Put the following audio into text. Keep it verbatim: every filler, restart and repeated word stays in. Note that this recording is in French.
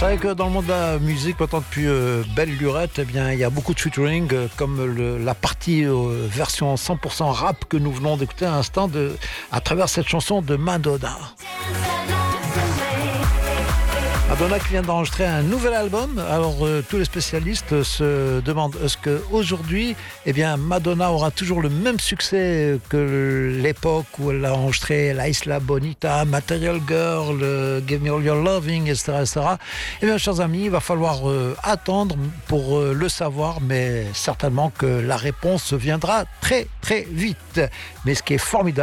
savez que dans le monde de la musique, maintenant depuis euh, Belle Lurette, eh bien, il y a beaucoup de featuring, euh, comme le, la partie euh, version cent pour cent rap que nous venons d'écouter à l'instant de, à travers cette chanson de Madonna. Madonna qui vient d'enregistrer un nouvel album. Alors euh, tous les spécialistes se demandent est-ce qu'aujourd'hui, eh bien, Madonna aura toujours le même succès que l'époque où elle a enregistré La Isla Bonita, Material Girl, euh, Give Me All Your Loving, et cetera, et cetera. Eh bien, chers amis, il va falloir euh, attendre pour euh, le savoir, mais certainement que la réponse viendra très très vite. Mais ce qui est formidable,